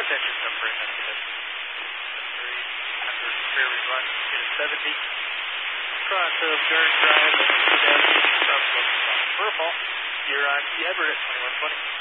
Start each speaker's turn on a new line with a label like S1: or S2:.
S1: Attention, suffering, that's it. 300 fairway run, get a 70. Cross of Dern Drive, from Purple. You're on Everett at 2120.